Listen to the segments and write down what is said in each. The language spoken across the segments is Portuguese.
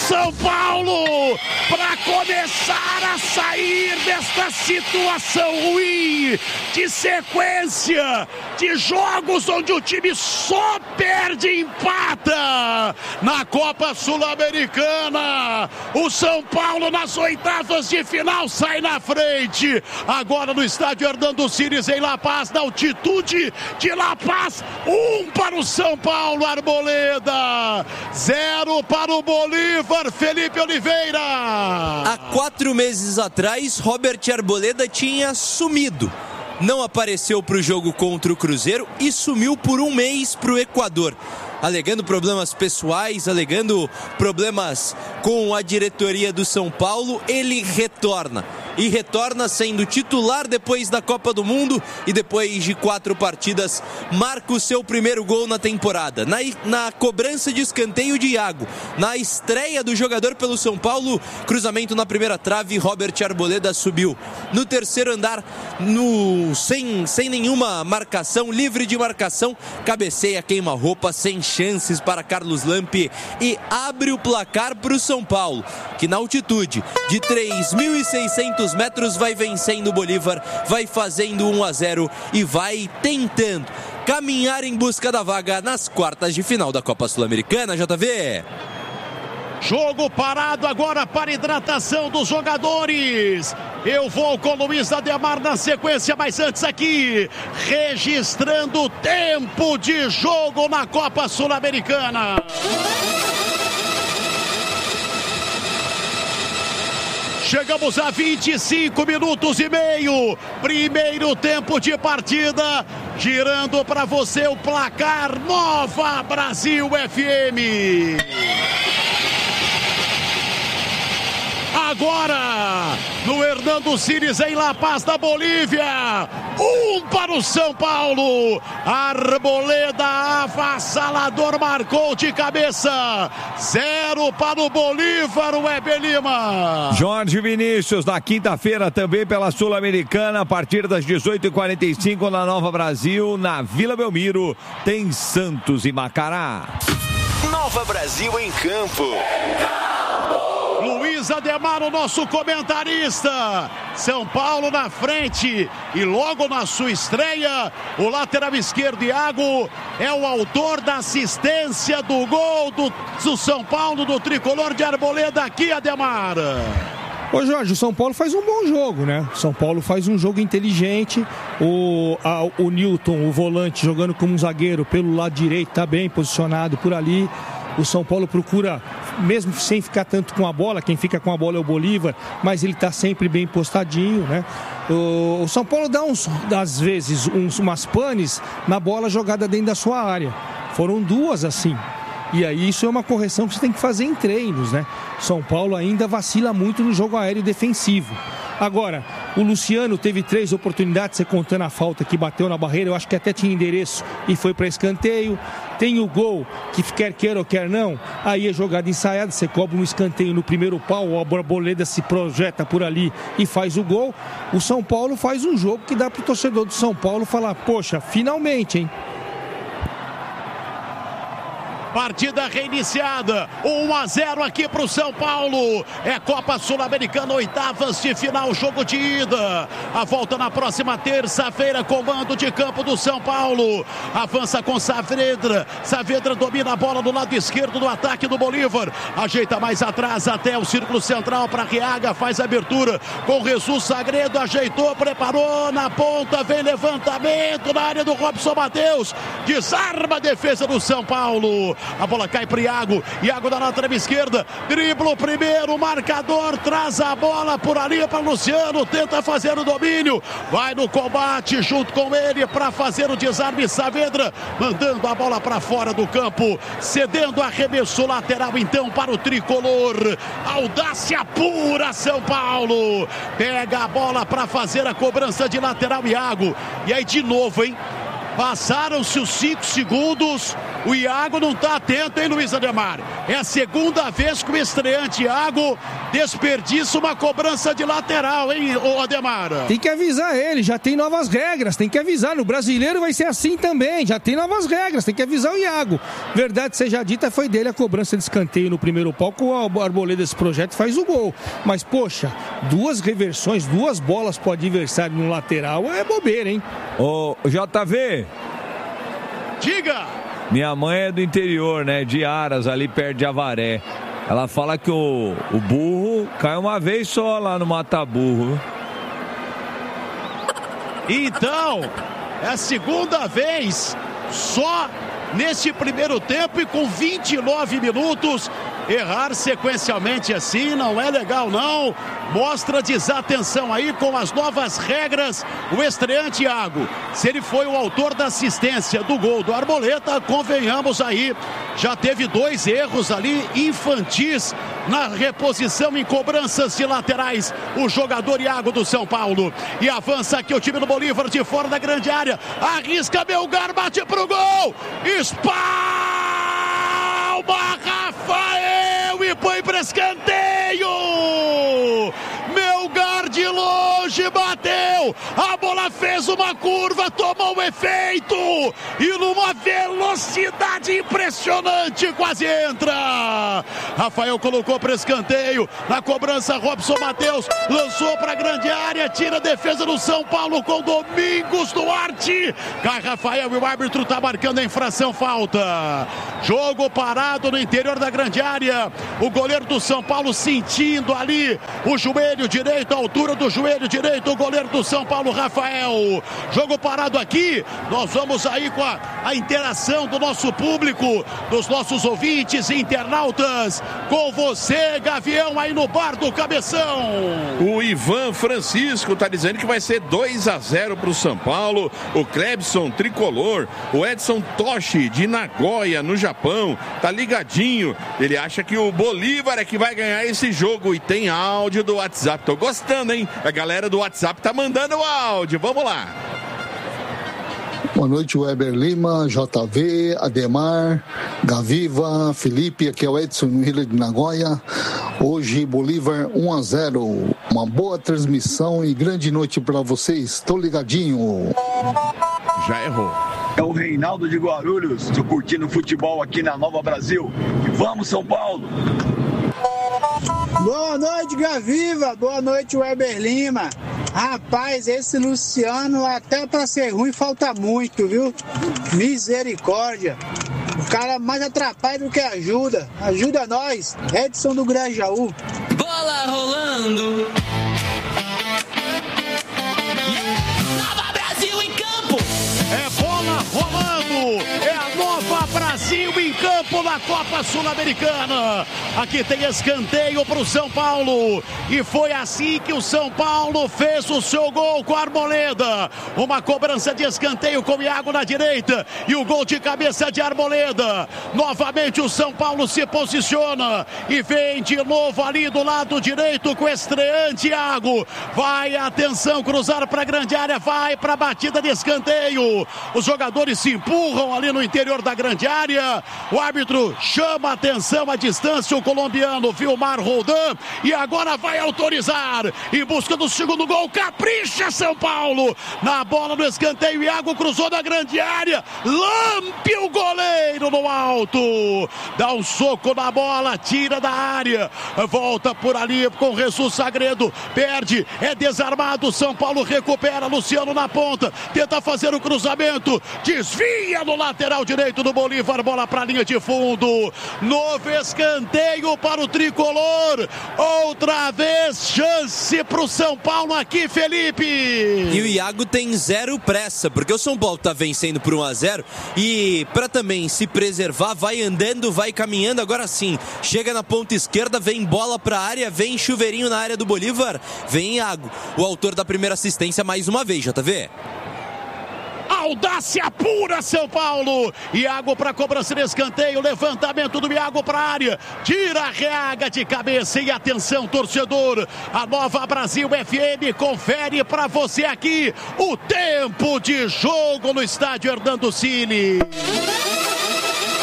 São Paulo para começar a sair desta situação ruim de sequência de jogos onde o time só perde e empata. Na Copa Sul-Americana, o São Paulo nas oitavas de final sai na frente. Agora no estádio Hernando Siles em La Paz, na altitude de La Paz, 1 para o São Paulo, Arboleda, 0 para o Bolívar, Felipe Oliveira. Há 4 meses atrás, Robert Arboleda tinha sumido. Não apareceu para o jogo contra o Cruzeiro e sumiu por 1 mês para o Equador, alegando problemas pessoais, alegando problemas com a diretoria do São Paulo. Ele retorna. E retorna sendo titular depois da Copa do Mundo e depois de 4 partidas marca o seu primeiro gol na temporada. Na cobrança de escanteio de Iago, na estreia do jogador pelo São Paulo, cruzamento na primeira trave, Robert Arboleda subiu no terceiro andar, sem nenhuma marcação, livre de marcação, cabeceia, queima-roupa, sem chances para Carlos Lampe e abre o placar para o São Paulo, que na altitude de 3.600 metros vai vencendo o Bolívar, vai fazendo 1-0 e vai tentando caminhar em busca da vaga nas quartas de final da Copa Sul-Americana, JV. Jogo parado agora para hidratação dos jogadores. Eu vou com o Luiz Ademar na sequência, mas antes aqui, registrando o tempo de jogo na Copa Sul-Americana. Chegamos a 25 minutos e meio. Primeiro tempo de partida. Girando para você o placar Nova Brasil FM. Agora, no Hernando Siles em La Paz, da Bolívia, 1 para o São Paulo. Arboleda avassalador, marcou de cabeça. 0 para o Bolívar, o Weber Lima. Jorge Vinícius, na quinta-feira também pela Sul-Americana, a partir das 18h45 na Nova Brasil, na Vila Belmiro, tem Santos e Macará. Nova Brasil em campo. Luiz Ademar, o nosso comentarista. São Paulo na frente e logo na sua estreia, o lateral esquerdo Iago é o autor da assistência do gol do São Paulo, do tricolor de Arboleda. Aqui, Ademar. Ô Jorge, o São Paulo faz um bom jogo, né? O São Paulo faz um jogo inteligente. O Newton, o volante, jogando como um zagueiro pelo lado direito, tá bem posicionado por ali. O São Paulo procura, mesmo sem ficar tanto com a bola, quem fica com a bola é o Bolívar, mas ele está sempre bem postadinho, né? O São Paulo dá às vezes umas panes na bola jogada dentro da sua área. Foram 2 assim. E aí isso é uma correção que você tem que fazer em treinos, né? São Paulo ainda vacila muito no jogo aéreo defensivo. Agora, o Luciano teve 3 oportunidades, você contando a falta que bateu na barreira, eu acho que até tinha endereço e foi para escanteio. Tem o gol, que quer queira ou quer não, aí é jogada ensaiada, você cobra um escanteio no primeiro pau, a Arboleda se projeta por ali e faz o gol. O São Paulo faz um jogo que dá para o torcedor do São Paulo falar, poxa, finalmente, hein? Partida reiniciada, 1-0 aqui para o São Paulo. É Copa Sul-Americana, oitavas de final, jogo de ida. A volta na próxima terça-feira, comando de campo do São Paulo. Avança com Saavedra. Saavedra domina a bola do lado esquerdo do ataque do Bolívar. Ajeita mais atrás até o círculo central para Reaga. Faz a abertura com Jesus Sagredo. Ajeitou, preparou na ponta. Vem levantamento na área do Robson Matheus. Desarma a defesa do São Paulo. A bola cai para Iago. Iago da lateral esquerda. Dribla o primeiro, marcador. Traz a bola por ali para Luciano. Tenta fazer o domínio. Vai no combate junto com ele para fazer o desarme. Saavedra mandando a bola para fora do campo. Cedendo arremesso lateral então para o tricolor. Audácia pura, São Paulo. Pega a bola para fazer a cobrança de lateral, Iago. E aí de novo, hein? Passaram-se os 5 segundos. O Iago não tá atento, hein, Luiz Ademar? É a segunda vez que o estreante Iago desperdiça uma cobrança de lateral, hein, ô Ademar? Tem que avisar ele, já tem novas regras, tem que avisar. No Brasileiro vai ser assim também, já tem novas regras, tem que avisar o Iago. Verdade seja dita, foi dele a cobrança de escanteio no primeiro palco, o Arboleda desse projeto faz o gol. Mas, poxa, 2 reversões, 2 bolas pro adversário no lateral é bobeira, hein? Ô, JV. Diga! Minha mãe é do interior, né? De Aras, ali perto de Avaré. Ela fala que o burro cai uma vez só lá no mata-burro. Então, é a segunda vez só neste primeiro tempo e com 29 minutos. Errar sequencialmente assim não é legal, não. Mostra desatenção aí com as novas regras. O estreante Iago, se ele foi o autor da assistência do gol do Arboleda, convenhamos aí, já teve 2 erros ali infantis na reposição em cobranças de laterais. O jogador Iago do São Paulo. E avança aqui o time do Bolívar de fora da grande área. Arrisca Melgar, bate pro gol. Espalma Rafael e põe para escanteio. Melgar de longe bateu. A bola fez uma curva, tomou um efeito. E numa velocidade impressionante, quase entra. Rafael colocou para escanteio. Na cobrança, Robson Matheus lançou para a grande área. Tira a defesa do São Paulo com Domingos Duarte. Cai Rafael e o árbitro está marcando a infração, falta. Jogo parado no interior da grande área. O goleiro do São Paulo sentindo ali o joelho direito, a altura do joelho direito, o goleiro do São Paulo, Rafael. Jogo parado aqui. Nós vamos aí com a interação do nosso público, dos nossos ouvintes e internautas. Com você, Gavião, aí no bar do Cabeção. O Ivan Francisco tá dizendo que vai ser 2-0 pro São Paulo. O Clebson Tricolor, o Edson Toshi de Nagoya, no Japão, tá ligadinho. Ele acha que o Bolívar é que vai ganhar esse jogo e tem áudio do WhatsApp. Tô gostando, hein? A galera do WhatsApp tá mandando o áudio. Vamos lá. Boa noite, Weber Lima, JV, Ademar, Gaviva, Felipe, aqui é o Edson no Rio de Nagoya. Hoje, Bolívar 1-0. Uma boa transmissão e grande noite para vocês. Tô ligadinho. Já errou. É o Reinaldo de Guarulhos. Tô curtindo futebol aqui na Nova Brasil. Vamos, São Paulo! Boa noite, Gaviva. Boa noite, Weber Lima. Rapaz, esse Luciano, até pra ser ruim, falta muito, viu? Misericórdia. O cara mais atrapalha do que ajuda. Ajuda nós. Edson do Grajaú. Bola rolando. Nova Brasil em campo. É bola rolando. É a Nova Brasil em campo na Copa Sul-Americana. Aqui tem escanteio para o São Paulo. E foi assim que o São Paulo fez o seu gol com a Arboleda. Uma cobrança de escanteio com o Iago na direita. E o gol de cabeça de Arboleda. Novamente o São Paulo se posiciona. E vem de novo ali do lado direito com o estreante Iago. Vai, atenção, cruzar para a grande área. Vai para a batida de escanteio. Os jogadores se empurram ali no interior da grande área. O árbitro chama a atenção à distância. O colombiano Vilmar Roldan. E agora vai autorizar. Em busca do segundo gol. Capricha São Paulo. Na bola no escanteio. Iago cruzou na grande área. Lampe o goleiro no alto. Dá um soco na bola. Tira da área. Volta por ali com Jesus Sagredo. Perde. É desarmado. São Paulo recupera. Luciano na ponta. Tenta fazer o cruzamento. Desvia no lateral direito do Bolívar. Bola para a linha de fundo. Novo escanteio para o tricolor. Outra vez chance para o São Paulo aqui, Felipe. E o Iago tem zero pressa, porque o São Paulo tá vencendo por 1-0 e para também se preservar, vai andando, vai caminhando. Agora sim, chega na ponta esquerda, vem bola para a área, vem chuveirinho na área do Bolívar, vem Iago, o autor da primeira assistência mais uma vez, JV. Audácia pura, São Paulo. Iago para cobrança de escanteio. Levantamento do Iago para a área. Tira a reaga de cabeça. E atenção, torcedor. A Nova Brasil FM confere para você aqui o tempo de jogo no estádio Hernando Cini.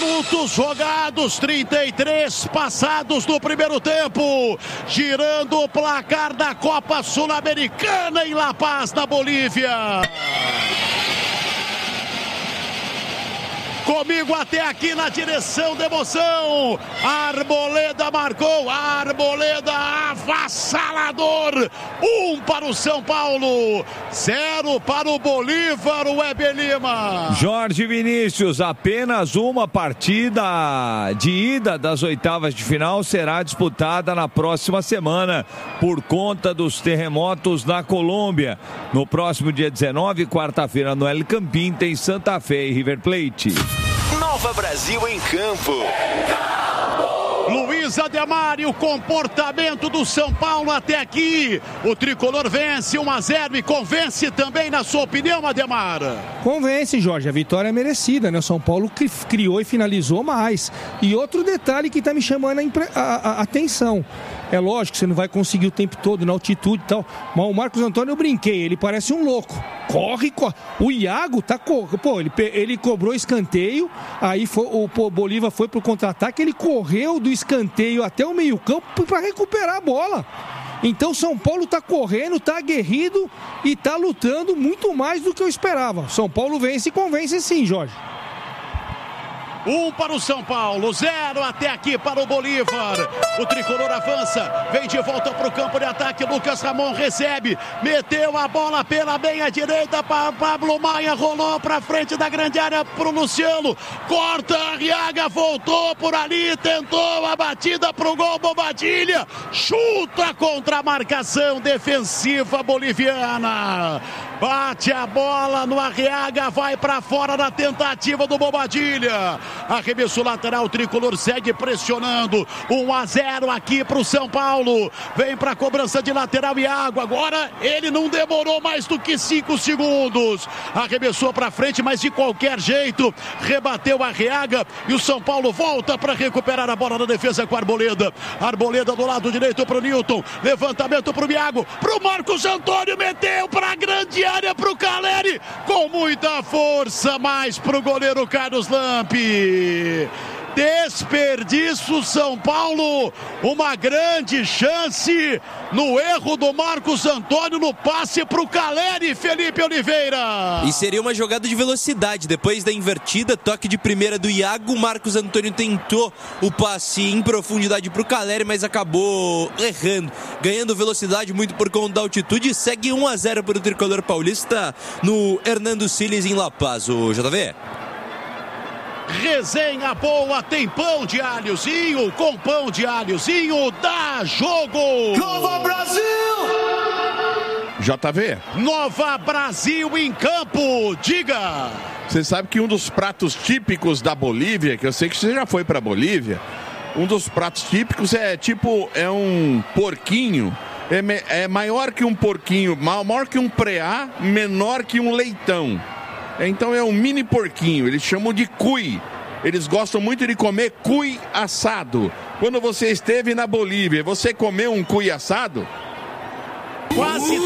minutos jogados, 33 passados do primeiro tempo, girando o placar da Copa Sul-Americana em La Paz, na Bolívia. Comigo até aqui na direção da emoção. Arboleda marcou. Arboleda avassalador. 1 para o São Paulo. 0 para o Bolívar, o Weber Lima. Jorge Vinícius, apenas uma partida de ida das oitavas de final será disputada na próxima semana por conta dos terremotos na Colômbia. No próximo dia 19, quarta-feira, no El Campín, tem Santa Fé e River Plate. Nova Brasil em campo. Luiz Ademar, e o comportamento do São Paulo até aqui. O tricolor vence 1-0 e convence também, na sua opinião, Ademar? Convence, Jorge. A vitória é merecida, né? O São Paulo criou e finalizou mais. E outro detalhe que está me chamando a atenção. É lógico que você não vai conseguir o tempo todo na altitude e tal, mas o Marcos Antônio, eu brinquei, ele parece um louco. Corre. O Iago tá ele cobrou escanteio, aí o Bolívar foi pro contra-ataque, ele correu do escanteio até o meio-campo para recuperar a bola. Então São Paulo tá correndo, tá aguerrido e tá lutando muito mais do que eu esperava. São Paulo vence e convence sim, Jorge. 1 para o São Paulo, 0 até aqui para o Bolívar. O tricolor avança, vem de volta para o campo de ataque. Lucas Ramon recebe, meteu a bola pela meia direita para Pablo Maia, rolou para frente da grande área para o Luciano. Corta, Arriaga voltou por ali, tentou a batida para o gol. Bobadilha chuta contra a marcação defensiva boliviana. Bate a bola no Arriaga, vai para fora na tentativa do Bobadilha. Arremesso lateral, o tricolor segue pressionando. 1-0 aqui para o São Paulo. Vem para a cobrança de lateral, Iago. Agora ele não demorou mais do que 5 segundos. Arremessou para frente, mas de qualquer jeito rebateu a Arriaga. E o São Paulo volta para recuperar a bola na defesa com a Arboleda. Arboleda do lado direito para o Newton. Levantamento para o Iago. Para o Marcos Antônio, meteu para a grande área para o Caleri. Com muita força, mais para o goleiro Carlos Lampe. Desperdício São Paulo, uma grande chance no erro do Marcos Antônio no passe para o Caleri, Felipe Oliveira. E seria uma jogada de velocidade, depois da invertida, toque de primeira do Iago, o Marcos Antônio tentou o passe em profundidade para o Caleri, mas acabou errando, ganhando velocidade muito por conta da altitude, e segue 1-0 para o tricolor paulista no Hernando Siles em La Paz, o JV. Resenha boa, tem pão de alhozinho, com pão de alhozinho dá jogo. Nova Brasil! JV. Nova Brasil em campo, diga. Você sabe que um dos pratos típicos da Bolívia, que eu sei que você já foi para Bolívia, um dos pratos típicos é um porquinho, é maior que um porquinho, maior que um preá, menor que um leitão. Então é um mini porquinho, eles chamam de cuy. Eles gostam muito de comer cuy assado. Quando você esteve na Bolívia, você comeu um cuy assado? Quase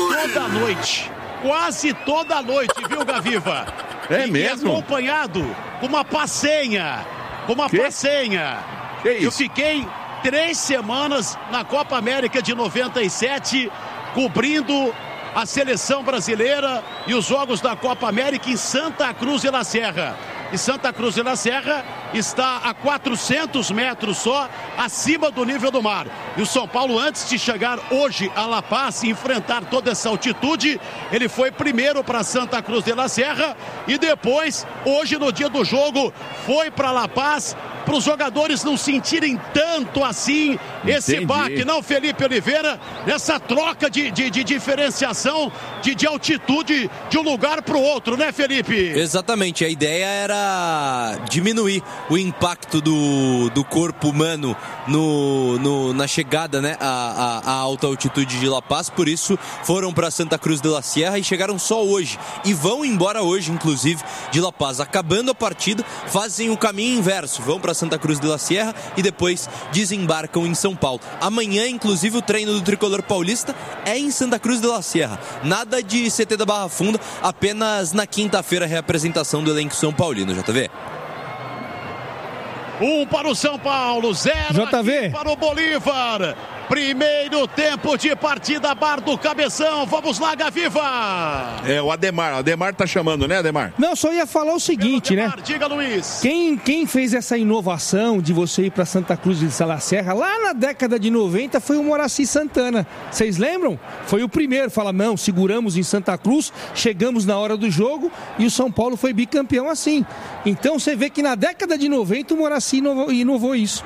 toda noite, viu, Gaviva? É mesmo? Acompanhado com uma passenha. Que isso? Eu fiquei 3 semanas na Copa América de 97, cobrindo a seleção brasileira e os jogos da Copa América em Santa Cruz de la Serra. E Santa Cruz de la Serra está a 400 metros só acima do nível do mar. E o São Paulo, antes de chegar hoje a La Paz e enfrentar toda essa altitude, ele foi primeiro para Santa Cruz de la Serra e depois, hoje no dia do jogo, foi para La Paz, para os jogadores não sentirem tanto assim esse baque, não, Felipe Oliveira, nessa troca de diferenciação de altitude de um lugar para o outro, né, Felipe? Exatamente, a ideia era diminuir o impacto do corpo humano na chegada, né, à alta altitude de La Paz, por isso foram para Santa Cruz de la Sierra e chegaram só hoje, e vão embora hoje, inclusive, de La Paz. Acabando a partida, fazem o caminho inverso, vão para Santa Cruz de la Sierra e depois desembarcam em São Paulo. Amanhã, inclusive, o treino do tricolor paulista é em Santa Cruz de la Sierra. Nada de CT da Barra Funda, apenas na quinta-feira a reapresentação do elenco São Paulino, JV. 1 para o São Paulo, 0 JV para o Bolívar. Primeiro tempo de partida, Bar do Cabeção. Vamos lá, Gaviva. O Ademar tá chamando, né, Ademar? Não, só ia falar o seguinte, Ademar, né? Diga, Luiz. Quem fez essa inovação de você ir para Santa Cruz de Salacerra, lá na década de 90, foi o Moraci Santana. Vocês lembram? Foi o primeiro. Fala, não, seguramos em Santa Cruz, chegamos na hora do jogo e o São Paulo foi bicampeão assim. Então você vê que na década de 90 o Moraci inovou isso.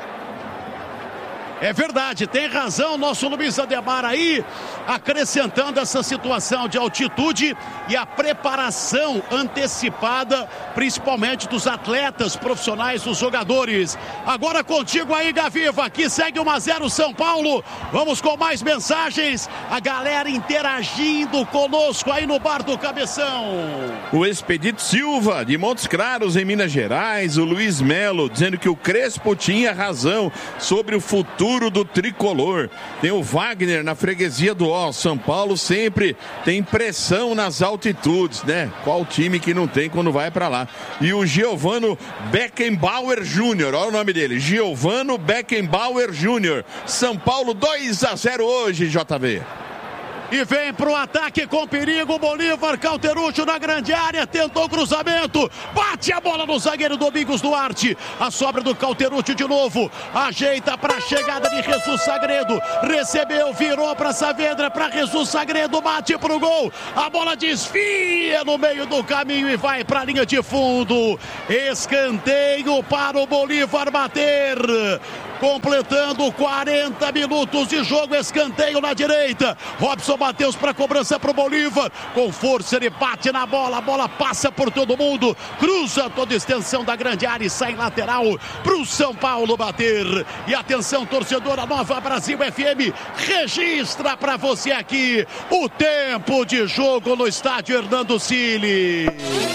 É verdade, tem razão nosso Luiz Ademar aí, acrescentando essa situação de altitude e a preparação antecipada, principalmente dos atletas profissionais, dos jogadores. Agora contigo aí, Gaviva, aqui segue 1-0 São Paulo. Vamos com mais mensagens, a galera interagindo conosco aí no Bar do Cabeção. O Expedito Silva, de Montes Claros, em Minas Gerais, o Luiz Melo, dizendo que o Crespo tinha razão sobre o futuro do tricolor. Tem o Wagner na freguesia do São Paulo sempre tem pressão nas altitudes, né? Qual time que não tem quando vai pra lá? E o Giovano Beckenbauer Júnior, olha o nome dele, Giovano Beckenbauer Júnior. São Paulo 2-0 hoje, JV. E vem pro ataque com perigo, Bolívar, Cauteruccio na grande área, tentou o cruzamento, bate a bola no zagueiro Domingos Duarte, a sobra do Cauteruccio de novo, ajeita pra chegada de Jesus Sagredo, recebeu, virou pra Saavedra, pra Jesus Sagredo, bate pro gol, a bola desvia no meio do caminho e vai pra linha de fundo, escanteio para o Bolívar bater. Completando 40 minutos de jogo, escanteio na direita. Robson Matheus para cobrança para o Bolívar. Com força ele bate na bola, a bola passa por todo mundo, cruza toda a extensão da grande área e sai lateral para o São Paulo bater. E atenção, torcedor, a Nova Brasil FM registra para você aqui o tempo de jogo no estádio Hernando Cili.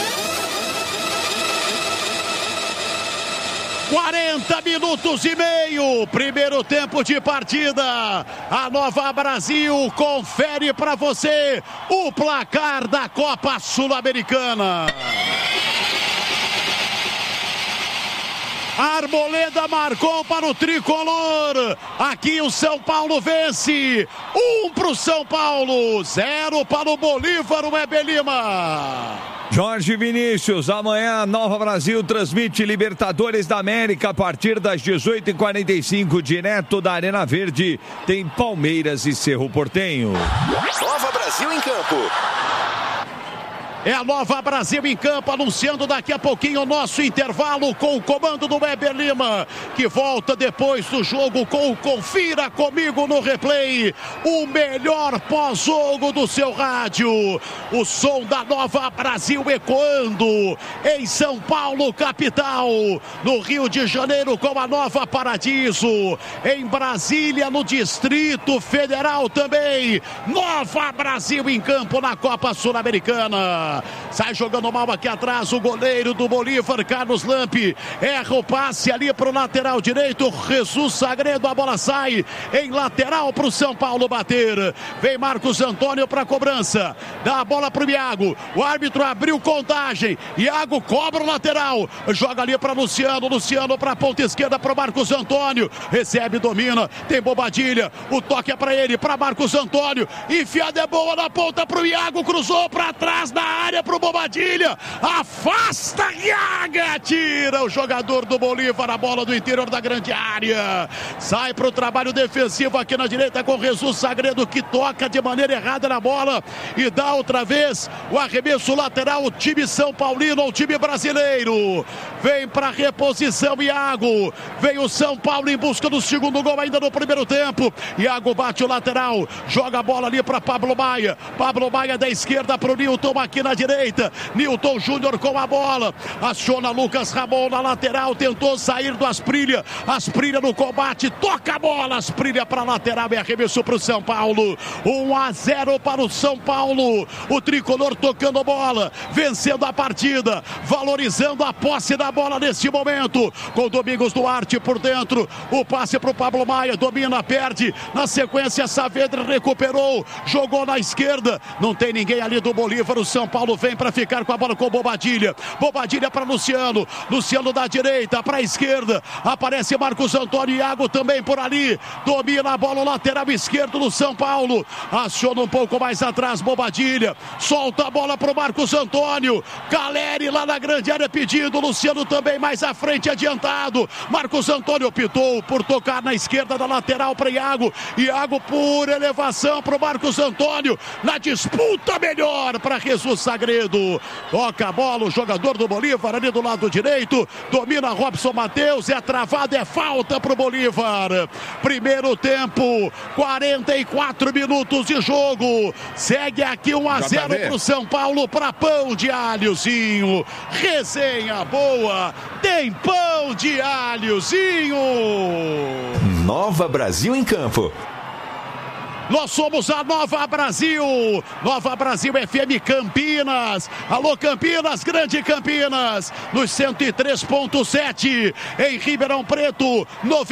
40 minutos e meio, primeiro tempo de partida. A Nova Brasil confere para você o placar da Copa Sul-Americana. Arboleda marcou para o tricolor. Aqui o São Paulo vence. 1 para o São Paulo, 0 para o Bolívar, o Weber Lima. Jorge Vinícius, amanhã Nova Brasil transmite Libertadores da América a partir das 18h45, direto da Arena Verde. Tem Palmeiras e Cerro Porteño. Nova Brasil em campo. É a Nova Brasil em campo, anunciando daqui a pouquinho o nosso intervalo com o comando do Weber Lima, que volta depois do jogo com o Confira Comigo no Replay, o melhor pós-jogo do seu rádio. O som da Nova Brasil ecoando em São Paulo, capital, no Rio de Janeiro com a Nova Paradiso, em Brasília, no Distrito Federal também. Nova Brasil em campo na Copa Sul-Americana. Sai jogando mal aqui atrás o goleiro do Bolívar, Carlos Lampe. Erra o passe ali pro lateral direito, Jesus Sagredo, a bola sai em lateral pro São Paulo bater. Vem Marcos Antônio pra cobrança, dá a bola pro Iago, o árbitro abriu contagem, Iago cobra o lateral, joga ali pra Luciano, Luciano pra ponta esquerda pro Marcos Antônio, recebe, domina, tem Bobadilha, o toque é pra ele, pra Marcos Antônio, enfiada é boa na ponta pro Iago, cruzou pra trás da área pro Bobadilha, afasta Iaga, tira o jogador do Bolívar, a bola do interior da grande área, sai pro trabalho defensivo aqui na direita com Jesus Sagredo, que toca de maneira errada na bola e dá outra vez o arremesso lateral, o time São Paulino, o time brasileiro, vem pra reposição Iago, vem o São Paulo em busca do segundo gol ainda no primeiro tempo, Iago bate o lateral, joga a bola ali pra Pablo Maia da esquerda pro Nilton aqui na direita, Nilton Júnior com a bola, aciona Lucas Ramon na lateral, tentou sair do Asprilha no combate, toca a bola, Asprilha para lateral e arremesso para o São Paulo, 1-0 para o São Paulo, o tricolor tocando bola, vencendo a partida, valorizando a posse da bola neste momento, com Domingos Duarte por dentro, o passe para o Pablo Maia, domina, perde, na sequência Saavedra recuperou, jogou na esquerda, não tem ninguém ali do Bolívar, o São Paulo Paulo vem para ficar com a bola com o Bobadilha. Bobadilha para Luciano. Luciano da direita para a esquerda. Aparece Marcos Antônio. Iago também por ali. Domina a bola, o lateral esquerdo do São Paulo. Aciona um pouco mais atrás, Bobadilha. Solta a bola para o Marcos Antônio. Caleri lá na grande área pedindo. Luciano também mais à frente, adiantado. Marcos Antônio optou por tocar na esquerda da lateral para Iago. Iago por elevação para o Marcos Antônio. Na disputa melhor para Jesus Sagredo. Toca a bola o jogador do Bolívar ali do lado direito. Domina Robson Matheus. É travado, é falta para o Bolívar. Primeiro tempo, 44 minutos de jogo. Segue aqui 1-0 para o São Paulo, para Pão de Alhozinho. Resenha boa, tem Pão de Alhozinho. Nova Brasil em campo. Nós somos a Nova Brasil. Nova Brasil FM Campinas. Alô Campinas, Grande Campinas. Nos 103.7. Em Ribeirão Preto,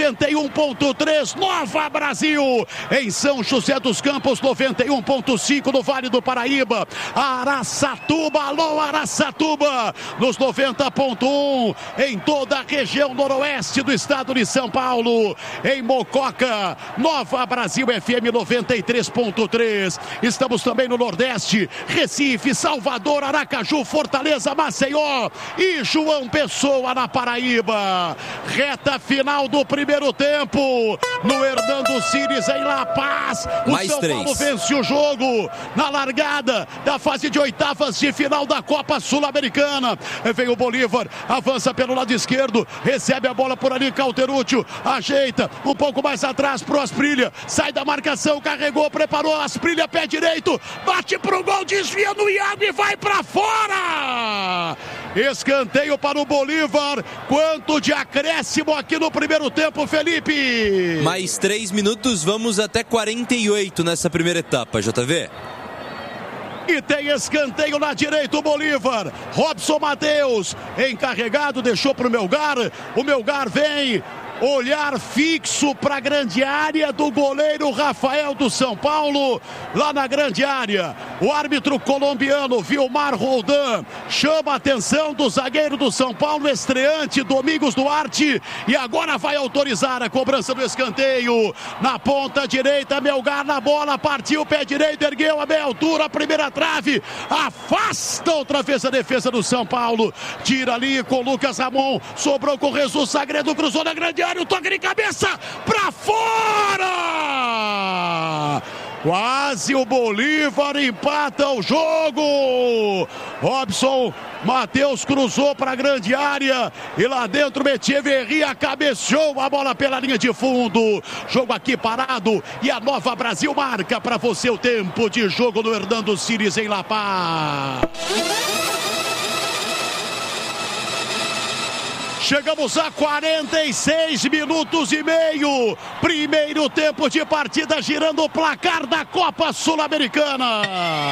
91.3. Nova Brasil. Em São José dos Campos, 91.5 no Vale do Paraíba. Araçatuba, alô Araçatuba. Nos 90.1. Em toda a região noroeste do estado de São Paulo. Em Mococa, Nova Brasil FM 93.3. Estamos também no Nordeste, Recife, Salvador, Aracaju, Fortaleza, Maceió e João Pessoa na Paraíba. Reta final do primeiro tempo no Hernando Cires em La Paz. O Mais São 3. Paulo vence o jogo na largada da fase de oitavas de final da Copa Sul-Americana. Vem o Bolívar, avança pelo lado esquerdo, recebe a bola por ali, Cauteruccio, ajeita um pouco mais atrás pro Asprilha, sai da marcação, carregou, preparou, Asprilha, pé direito, bate pro gol, desvia no Iago e vai pra fora! Escanteio para o Bolívar. Quanto de acréscimo aqui no primeiro tempo, Felipe? Mais 3 minutos, vamos até 48 nessa primeira etapa, JV. E tem escanteio na direita o Bolívar. Robson Matheus, encarregado, deixou para o Melgar. O Melgar vem. Olhar fixo para a grande área do goleiro Rafael do São Paulo, lá na grande área. O árbitro colombiano Vilmar Roldan chama a atenção do zagueiro do São Paulo, estreante Domingos Duarte, e agora vai autorizar a cobrança do escanteio. Na ponta direita, Melgar na bola, partiu, pé direito, ergueu a meia altura, a primeira trave, afasta outra vez a defesa do São Paulo. Tira ali com Lucas Ramon, sobrou com Jesus Sagredo, cruzou na grande área. O toque de cabeça pra fora! Quase o Bolívar empata o jogo. Robson Matheus cruzou para a grande área e lá dentro Etcheverria cabeceou a bola pela linha de fundo. Jogo aqui parado e a Nova Brasil marca para você o tempo de jogo no Hernando Cires em La Paz. Chegamos a 46 minutos e meio. Primeiro tempo de partida, girando o placar da Copa Sul-Americana.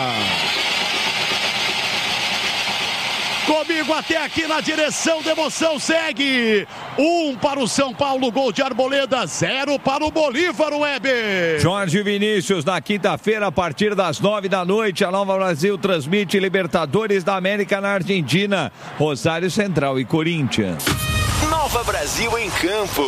Comigo até aqui na direção da emoção segue. 1 para o São Paulo, gol de Arboleda, 0 para o Bolívar, Weber. Jorge Vinícius, na quinta-feira, a partir das 9 da noite, a Nova Brasil transmite Libertadores da América na Argentina, Rosário Central e Corinthians. Nova Brasil em campo.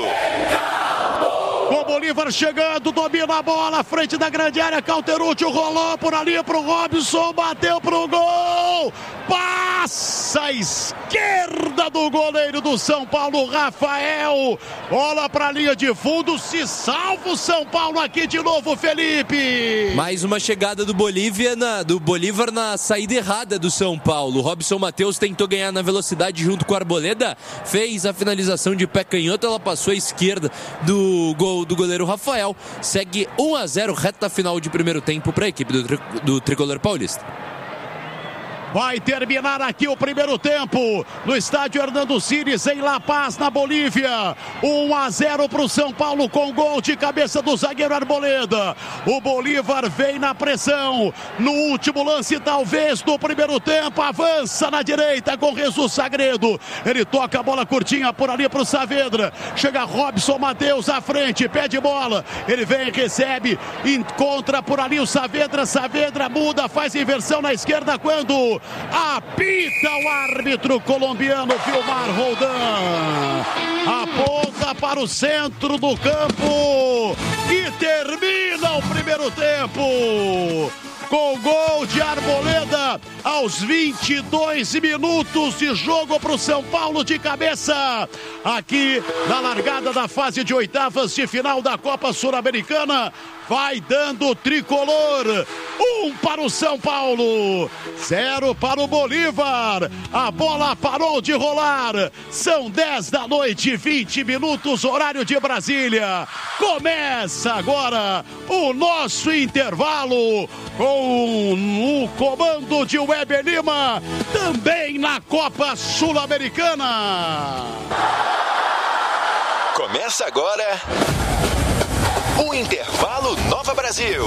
O Bolívar chegando, domina a bola, frente da grande área, Cauteruccio rolou por ali pro Robson, bateu pro gol, passa a esquerda do goleiro do São Paulo, Rafael, bola pra linha de fundo, se salva o São Paulo aqui de novo, Felipe. Mais uma chegada do Bolívar na saída errada do São Paulo. Robson Matheus tentou ganhar na velocidade junto com a Arboleda, fez a finalização de pé canhoto, ela passou à esquerda do gol do goleiro Rafael. Segue 1-0, reta final de primeiro tempo para a equipe do Tricolor Paulista. Vai terminar aqui o primeiro tempo no estádio Hernando Cires em La Paz, na Bolívia. 1-0 para o São Paulo com gol de cabeça do zagueiro Arboleda. O Bolívar vem na pressão. No último lance, talvez, do primeiro tempo, avança na direita com Jesus Sagredo. Ele toca a bola curtinha por ali para o Saavedra. Chega Robson Matheus à frente, pede bola. Ele vem, recebe, encontra por ali o Saavedra. Saavedra muda, faz inversão na esquerda quando Apita o árbitro colombiano Vilmar Roldan. Aponta para o centro do campo e termina o primeiro tempo com gol de Arboleda aos 22 minutos de jogo para o São Paulo de cabeça. Aqui na largada da fase de oitavas de final da Copa Sul-Americana. Vai dando o tricolor. 1 para o São Paulo, 0 para o Bolívar. A bola parou de rolar. São 10 da noite, 20 minutos, horário de Brasília. Começa agora o nosso intervalo com o comando de Weber Lima, também na Copa Sul-Americana. Começa agora o Intervalo Nova Brasil.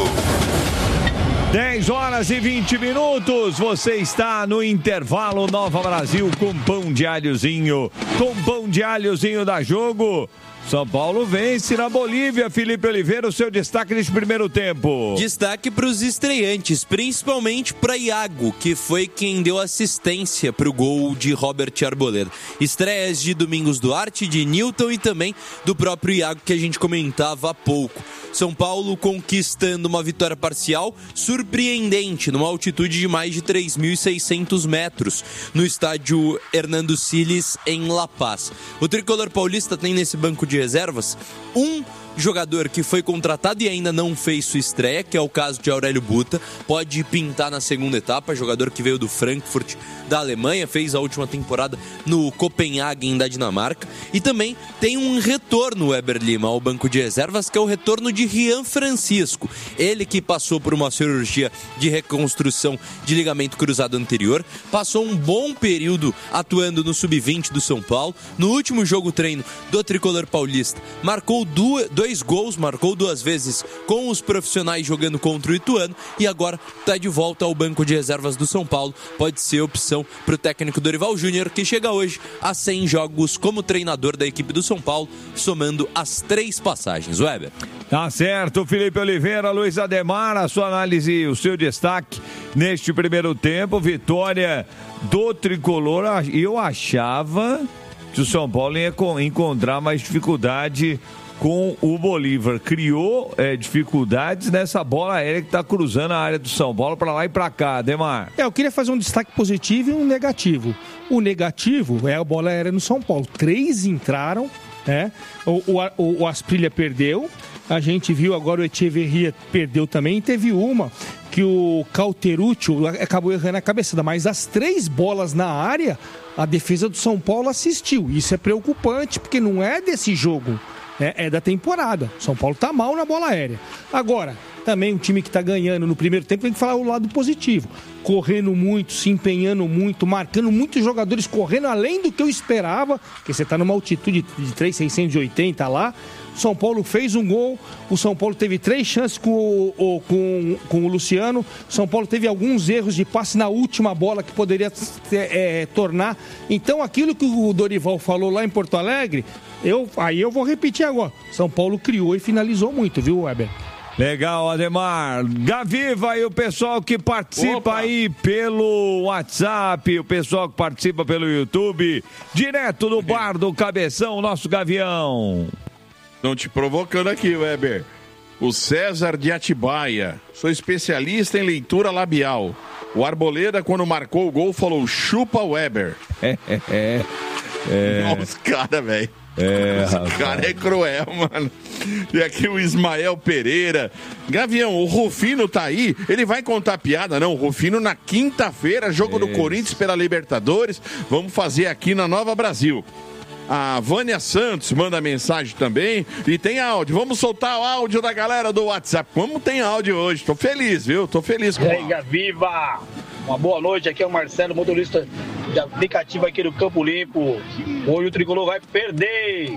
10 horas e 20 minutos, você está no Intervalo Nova Brasil com pão de alhozinho. Com pão de alhozinho da Jogo. São Paulo vence na Bolívia. Felipe Oliveira, o seu destaque nesse primeiro tempo. Destaque para os estreantes, principalmente para Iago, que foi quem deu assistência para o gol de Robert Arboleda. Estreias de Domingos Duarte, de Nilton e também do próprio Iago, que a gente comentava há pouco. São Paulo conquistando uma vitória parcial surpreendente, numa altitude de mais de 3.600 metros, no estádio Hernando Siles, em La Paz. O tricolor paulista tem nesse banco de reservas um jogador que foi contratado e ainda não fez sua estreia, que é o caso de Aurélio Buta. Pode pintar na segunda etapa, jogador que veio do Frankfurt da Alemanha, fez a última temporada no Copenhagen da Dinamarca. E também tem um retorno, Weber Lima, ao banco de reservas, que é o retorno de Rian Francisco. Ele que passou por uma cirurgia de reconstrução de ligamento cruzado anterior, passou um bom período atuando no Sub-20 do São Paulo. No último jogo treino do tricolor paulista, marcou dois gols, marcou 2 vezes com os profissionais jogando contra o Ituano e agora está de volta ao banco de reservas do São Paulo. Pode ser opção para o técnico Dorival Júnior, que chega hoje a 100 jogos como treinador da equipe do São Paulo, somando as 3 passagens. Weber. Tá certo, Felipe Oliveira, Luiz Ademar, a sua análise, o seu destaque neste primeiro tempo, vitória do tricolor. Eu achava que o São Paulo ia encontrar mais dificuldade com o Bolívar. Criou dificuldades nessa bola aérea que está cruzando a área do São Paulo para lá e para cá, Ademar. Eu queria fazer um destaque positivo e um negativo. O negativo é a bola aérea no São Paulo. 3 entraram, né? O Asprilla perdeu. A gente viu agora o Echeverria perdeu também. Teve uma que o Cauteruccio acabou errando a cabeçada. Mas as 3 bolas na área, a defesa do São Paulo assistiu. Isso é preocupante, porque não é desse jogo. É da temporada. São Paulo tá mal na bola aérea. Agora, também um time que tá ganhando no primeiro tempo tem que falar o lado positivo. Correndo muito, se empenhando muito, marcando muitos jogadores, correndo além do que eu esperava, porque você tá numa altitude de 3.680 lá. São Paulo fez um gol, o São Paulo teve 3 chances com o Luciano. São Paulo teve alguns erros de passe na última bola que poderia tornar. Então aquilo que o Dorival falou lá em Porto Alegre, eu vou repetir agora. São Paulo criou e finalizou muito, viu, Weber? Legal, Ademar. Gaviva e o pessoal que participa aí pelo WhatsApp, o pessoal que participa pelo YouTube, direto do bar do Cabeção, nosso Gavião. Estão te provocando aqui, Weber. O César de Atibaia. Sou especialista em leitura labial. O Arboleda, quando marcou o gol, falou: chupa Weber. Nossa, cara, velho. Esse cara é cruel, mano. E aqui o Ismael Pereira. Gavião, o Rufino tá aí. Ele vai contar piada, não? O Rufino na quinta-feira, jogo do Corinthians pela Libertadores. Vamos fazer aqui na Nova Brasil. A Vânia Santos manda mensagem também. E tem áudio. Vamos soltar o áudio da galera do WhatsApp. Como tem áudio hoje? Tô feliz, viu? Tô feliz com o áudio. Gaviva! Uma boa noite. Aqui é o Marcelo, motorista de aplicativo aqui do Campo Limpo. Hoje o tricolor vai perder.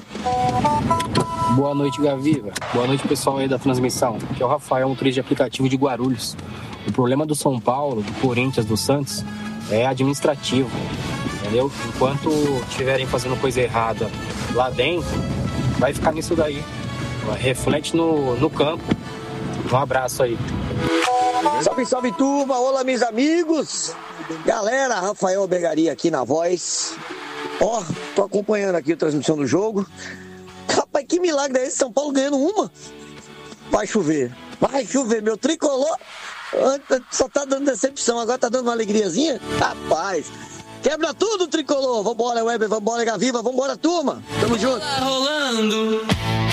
Boa noite, Gaviva. Boa noite, pessoal aí da transmissão. Aqui é o Rafael, motorista de aplicativo de Guarulhos. O problema do São Paulo, do Corinthians, do Santos é administrativo. Entendeu? Enquanto estiverem fazendo coisa errada lá dentro, vai ficar nisso daí. Reflete no campo. Um abraço aí. Salve, salve, turma! Olá, meus amigos! Galera, Rafael Begaria aqui na voz. Ó, tô acompanhando aqui a transmissão do jogo. Rapaz, que milagre é esse? São Paulo ganhando uma. Vai chover, meu tricolor só tá dando decepção, agora tá dando uma alegriazinha. Rapaz, quebra tudo, tricolor. Vambora, Weber, vambora, Gaviva, vambora, turma. Tamo junto. Tá rolando.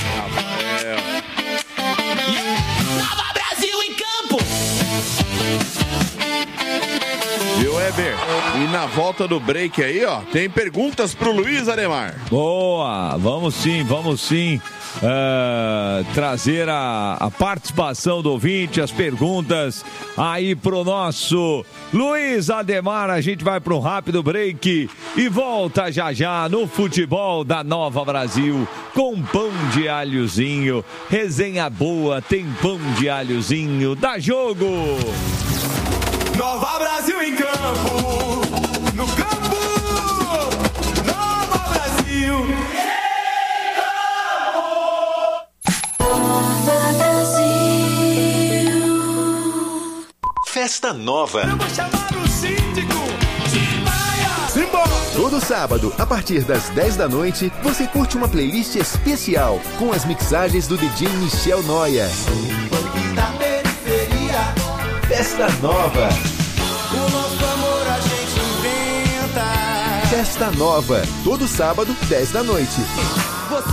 Nova Brasil em campo. Viu, Weber? E na volta do break aí, ó, tem perguntas pro Luiz Ademar. Boa, vamos sim. Trazer a participação do ouvinte, as perguntas aí pro nosso Luiz Ademar. A gente vai pro rápido break e volta já no futebol da Nova Brasil com pão de alhozinho. Resenha boa, tem pão de alhozinho. Dá jogo! Nova Brasil em campo. No campo. Nova Brasil. Festa Nova. Eu vou chamar o síndico. Todo sábado, a partir das 10 da noite, você curte uma playlist especial com as mixagens do DJ Michel Noia. Festa Nova. O nosso amor a gente inventa. Festa Nova, todo sábado, 10 da noite.